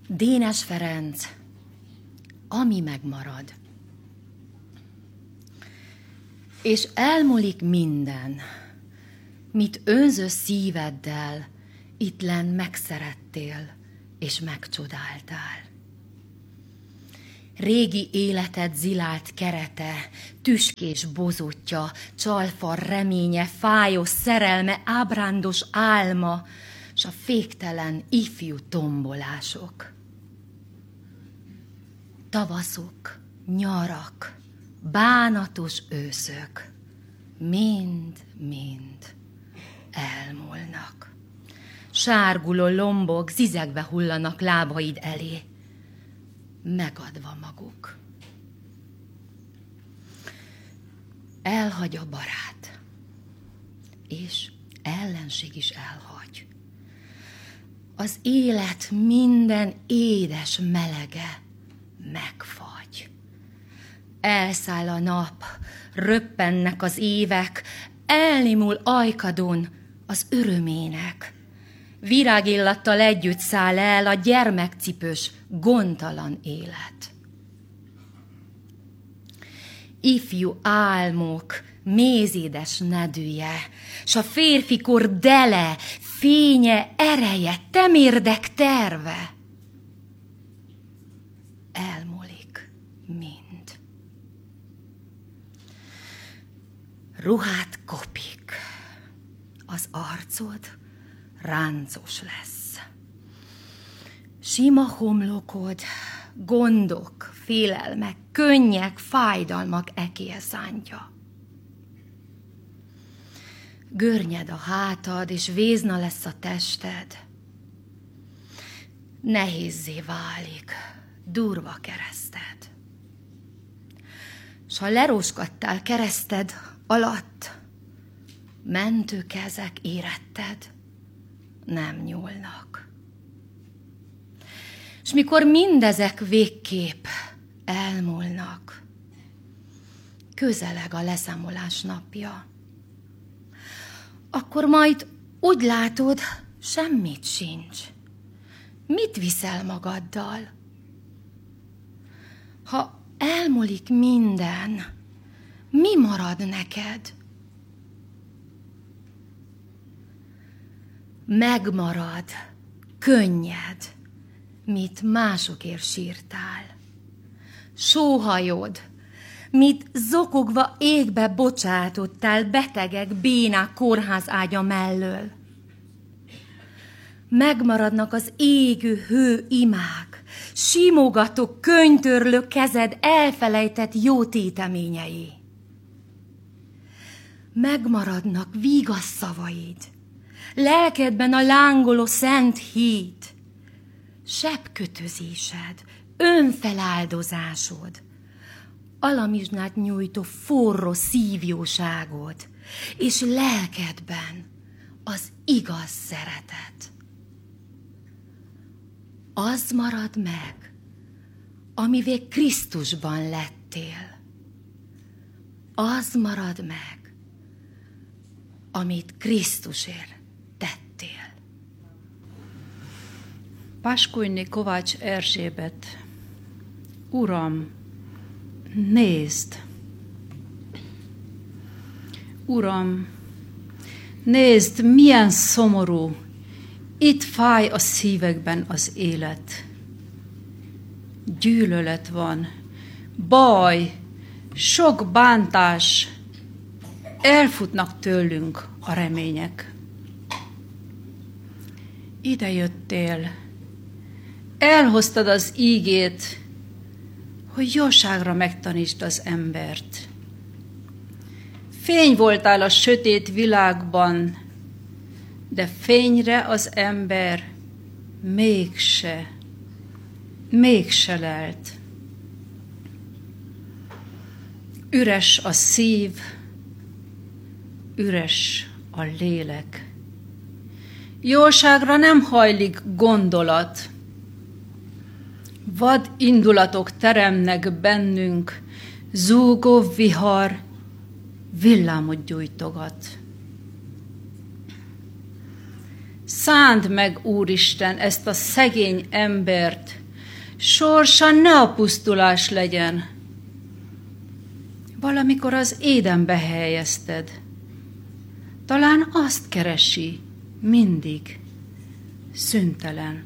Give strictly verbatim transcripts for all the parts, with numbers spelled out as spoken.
Dénes Ferenc, ami megmarad. És elmúlik minden, mit önző szíveddel ittlen megszerettél és megcsodáltál. Régi életed zilált kerete, tüskés bozótja, csalfar reménye, fájos szerelme, ábrándos álma, s a féktelen ifjú tombolások. Tavaszok, nyarak, bánatos őszök, mind-mind elmúlnak. Sárguló lombok zizegve hullanak lábaid elé, megadva maguk. Elhagy a barát, és ellenség is elhagy. Az élet minden édes melege megfagy. Elszáll a nap, röppennek az évek, elnémul ajkadon az örömének. Virágillattal együtt száll el a gyermekcipős, gondtalan élet. Ifjú álmok, mézédes nedűje, s a férfikor dele, fénye, ereje, temérdek terve. Elmúlik mind. Ruhát kopik, az arcod ráncos lesz. Sima homlokod, gondok, félelmek, könnyek, fájdalmak ekéje szántja. Görnyed a hátad, és vézna lesz a tested. Nehézzé válik, durva kereszted. S ha leroskadtál kereszted alatt, mentő kezek éretted nem nyúlnak. S mikor mindezek végképp elmúlnak, közeleg a leszámolás napja, akkor majd úgy látod, semmit sincs. Mit viszel magaddal? Ha elmúlik minden, mi marad neked? Megmarad, könnyed, mit másokért sírtál. Sóhajod, mit zokogva égbe bocsátottál betegek, bénák kórház ágya mellől. Megmaradnak az égő hő imák, simogató, könytörlő kezed elfelejtett jó téteményei. Megmaradnak vígas szavaid, lelkedben a lángoló szent hit, sebkötözésed, önfeláldozásod, alamizsnát nyújtó forró szívjóságod, és lelkedben az igaz szeretet. Az marad meg, amivé Krisztusban lettél. Az marad meg, amit Krisztusért tettél. Paskújné Kovács Erzsébet. Uram, nézd! Uram, nézd, milyen szomorú, itt fáj a szívekben az élet. Gyűlölet van, baj, sok bántás, elfutnak tőlünk a remények. Ide jöttél, elhoztad az ígét, hogy jóságra megtanítsd az embert. Fény voltál a sötét világban, de fényre az ember mégse, mégse lelt. Üres a szív, üres a lélek. Jóságra nem hajlik gondolat. Vad indulatok teremnek bennünk, zúgó vihar villámot gyújtogat. Szánd meg, Úristen, ezt a szegény embert, sorsa ne a pusztulás legyen. Valamikor az édenbe helyezted. Talán azt keresi, mindig, szüntelen.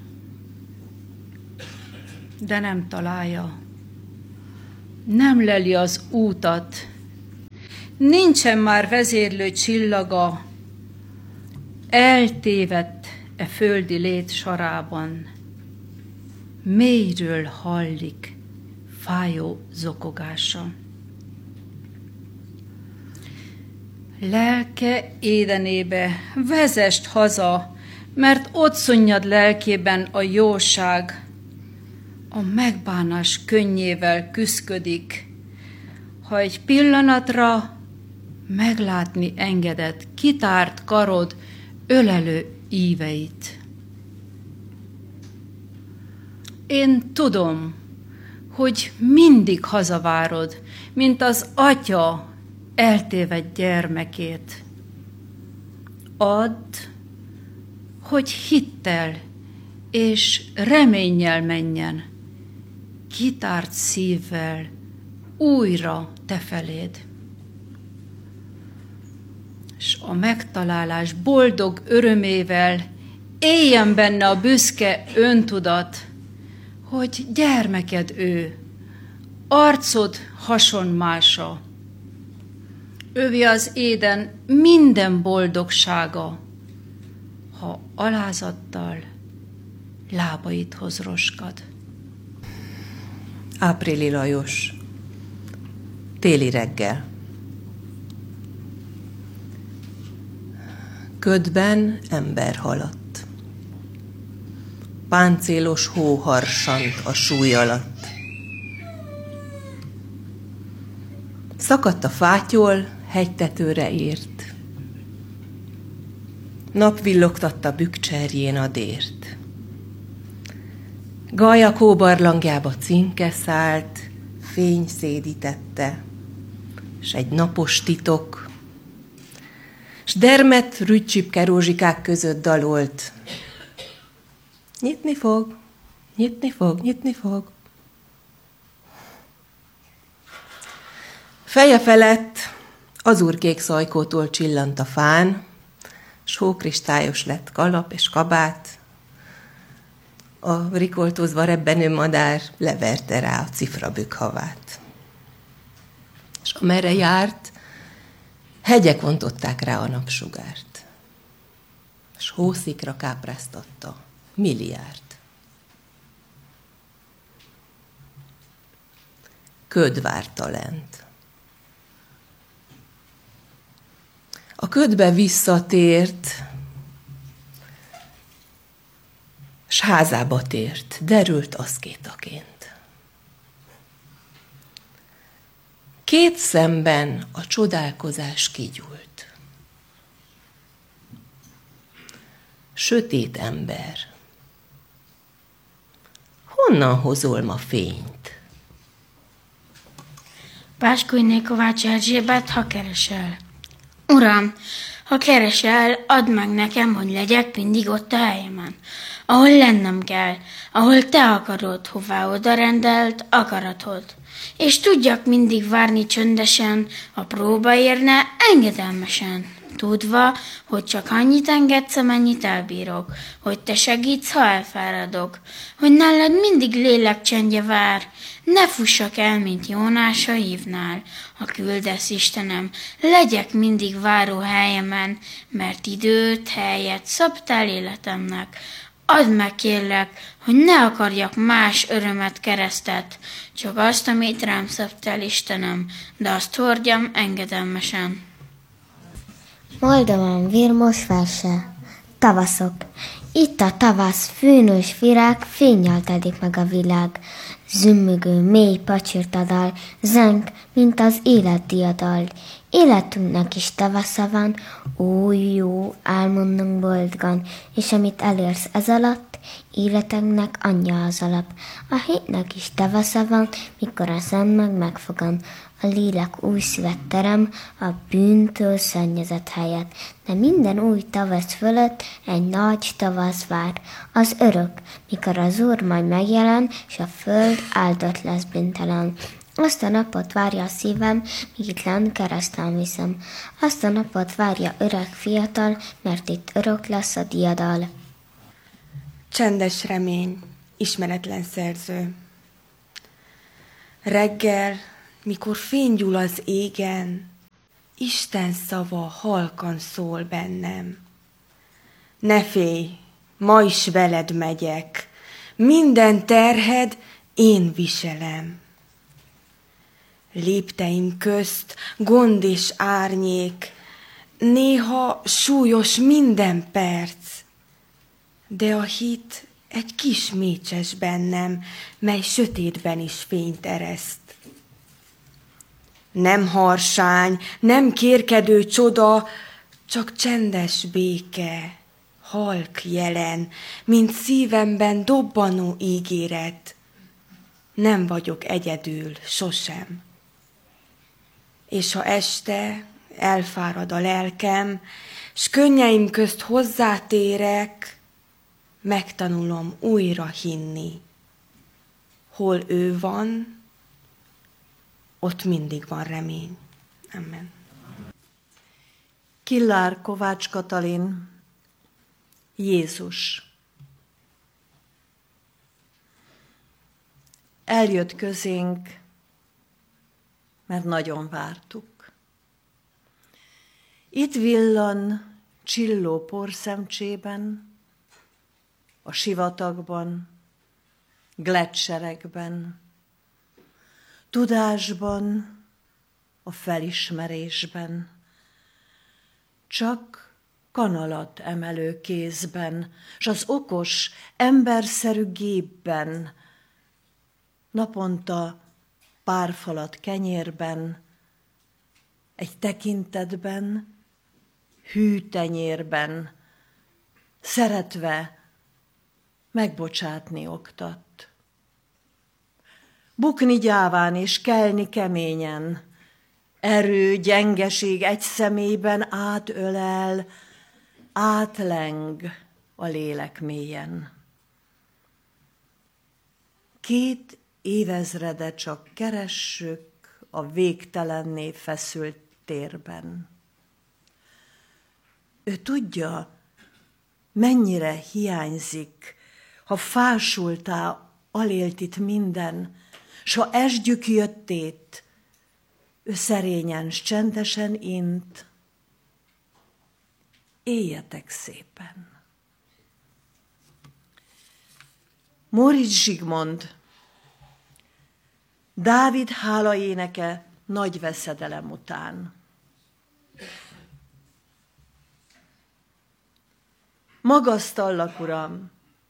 De nem találja. Nem leli az útat. Nincsen már vezérlő csillaga. Eltévedt e földi lét sarában. Mélyről hallik fájó zokogása. Lelke édenébe vezest haza, mert ott szunnyad lelkében a jóság, a megbánás könnyével küszködik, ha egy pillanatra meglátni engedett kitárt karod ölelő íveit. Én tudom, hogy mindig hazavárod, mint az atya eltévedt gyermekét. Add, hogy hittel és reménnyel menjen, kitárt szívvel újra te feléd. S a megtalálás boldog örömével éljen benne a büszke öntudat, hogy gyermeked ő, arcod hasonmása. Övi az éden minden boldogsága, ha alázattal lábaidhoz roskad. Áprili Lajos. Téli reggel. Ködben ember haladt. Páncélos hó harsant a súly alatt. Szakadt a fátyol, hegytetőre ért. Nap villogtatta bükkcserjén a dért. Galya kóbarlangjába cinke szállt, fény szédítette, s egy napos titok, s dermet rügycsipke rózsikák között dalolt. Nyitni fog, nyitni fog, nyitni fog. Feje felett azurkék szajkótól csillant a fán, s hókristályos lett kalap és kabát. A rikoltózva rebbenő madár leverte rá a cifrabükk havát. És amerre járt, hegyek vontották rá a napsugárt, s hószikra kápráztatta milliárd. Köd várta lent. A ködbe visszatért, s házába tért, derült aszkétaként. Két szemben a csodálkozás kigyúlt. Sötét ember, honnan hozol ma fényt? Báskonyné Kovács Erzsébet, ha keresel. Uram, ha keresel, add meg nekem, hogy legyek mindig ott a helyemen, ahol lennem kell, ahol te akarod, hová oda rendelt akaratod. És tudjak mindig várni csöndesen, a próba érne engedelmesen, tudva, hogy csak annyit engedsz, amennyit elbírok, hogy te segítsz, ha elfáradok, hogy nálad mindig lélek csendje vár, ne fussak el, mint Jónás a hívnál, ha küldesz, Istenem, legyek mindig váró helyemen, mert időt, helyet szabtál életemnek. Add meg, kérlek, hogy ne akarjak más örömet, keresztet, csak azt, amit rám szabtál, Istenem, de azt hordjam engedelmesen. Moldován Vilmos verse. Tavaszok. Itt a tavasz, fűnős virág, fénnyal telik meg a világ. Zümmögő, mély pacsirta dal, zeng, mint az élet diadal. Életünknek is tavasza van, ó, jó, álmodnunk boldogan, és amit elérsz ez alatt, életünknek anyja az alap. A hétnek is tavasza van, mikor a szent meg megfogam. A lélek új szívet terem, a bűntől szennyezett helyet. De minden új tavasz fölött egy nagy tavasz vár, az örök, mikor az Úr majd megjelen, s a föld áldott lesz bűntelen. Azt a napot várja a szívem, míg itt lenn kereszten viszem. Azt a napot várja öreg fiatal, mert itt örök lesz a diadal. Csendes remény, ismeretlen szerző. Reggel, mikor fény gyúl az égen, Isten szava halkan szól bennem. Ne félj, ma is veled megyek, minden terhed én viselem. Lépteim közt gond és árnyék, néha súlyos minden perc, de a hit egy kis mécses bennem, mely sötétben is fényt ereszt. Nem harsány, nem kérkedő csoda, csak csendes béke, halk jelen, mint szívemben dobbanó ígéret. Nem vagyok egyedül, sosem. És ha este elfárad a lelkem, s könnyeim közt hozzátérek, megtanulom újra hinni. Hol ő van, ott mindig van remény. Amen. Killár Kovács Katalin, Jézus. Eljött közénk, mert nagyon vártuk. Itt villan csilló porszemcsében, a sivatagban, gleccserekben, tudásban, a felismerésben, csak kanalat emelő kézben, s az okos, emberszerű gépben, naponta pár falat kenyérben, egy tekintetben, hű tenyérben, szeretve megbocsátni oktat. Bukni gyáván és kelni keményen, erő, gyengeség egy szemében átölel, átleng a lélek mélyen. Két évezrede csak keressük a végtelenné feszült térben. Ő tudja, mennyire hiányzik, ha fásultá alélt itt minden, s ha esdjük jöttét, ő szerényen, s csendesen int. Éljetek szépen! Móricz Zsigmond, Dávid hála éneke nagy veszedelem után. Magasztallak, Uram,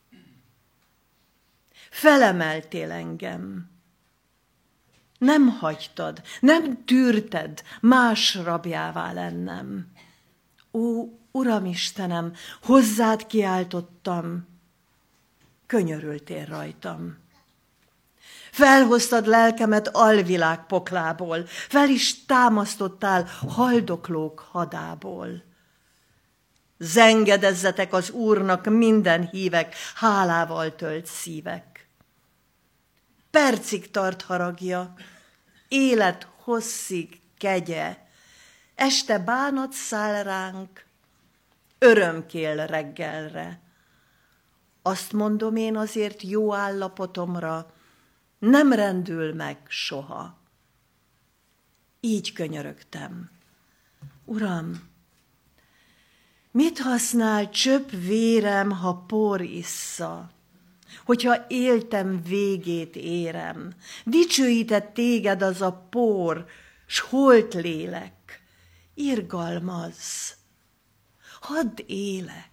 felemeltél engem, nem hagytad, nem tűrted más rabjává lennem. Ó, Uram Istenem, hozzád kiáltottam, könyörültél rajtam. Felhoztad lelkemet alvilág poklából, fel is támasztottál haldoklók hadából. Zengedezzetek az Úrnak minden hívek, hálával tölt szívek. Percig tart haragja, élet hosszig kegye, este bánat száll ránk, örömkél reggelre. Azt mondom én azért jó állapotomra, nem rendül meg soha. Így könyörögtem. Uram, mit használ csöpp vérem, ha por issza? Hogyha éltem végét érem, dicsőített téged az a por, s holt lélek, irgalmazz, hadd élek.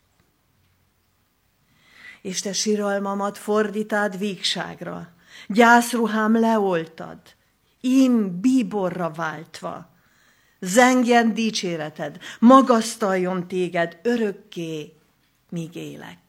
És te siralmamat fordítád vígságra, gyászruhám leoltad, ím bíborra váltva. Zengjen dicséreted, magasztaljon téged örökké, míg élek.